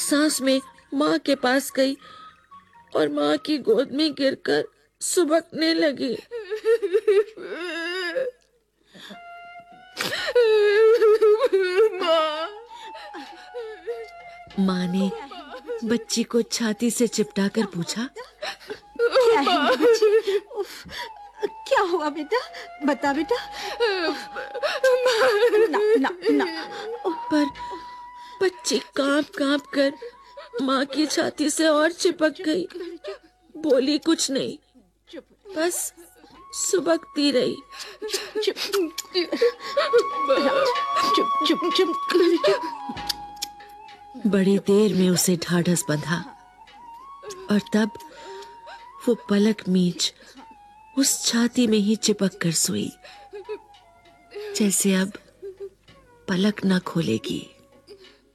सांस में माँ के पास गई और माँ की गोद में गिरकर सुबकने लगी। माँ ने बच्ची को छाती से चिपटाकर पूछा, क्या है बच्ची? उफ, क्या हुआ बेटा? बता बेटा। ना ना ना। पर बच्ची कांप कर माँ की छाती से और चिपक गई। बोली कुछ नहीं, बस सुबकती रही। चुप चुप चुप। बड़ी देर में उसे ढाढ़स बंधा और तब वो पलक मीच उस छाती में ही चिपक कर सोई, जैसे अब पलक न खोलेगी।